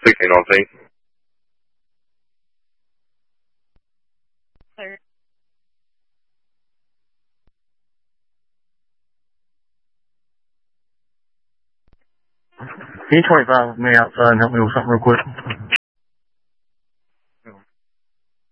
1619. Sir. Can you 25 with me outside and help me with something real quick?